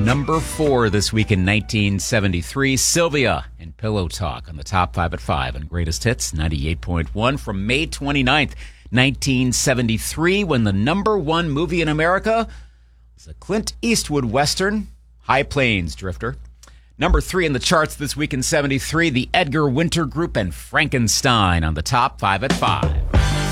Number 4 this week in 1973, Sylvia in Pillow Talk on the top 5 at 5 on Greatest Hits 98.1 from May 29th, 1973, when the number 1 movie in America was a Clint Eastwood Western, High Plains Drifter. Number 3 in the charts this week in 73, the Edgar Winter Group and Frankenstein on the top 5 at 5.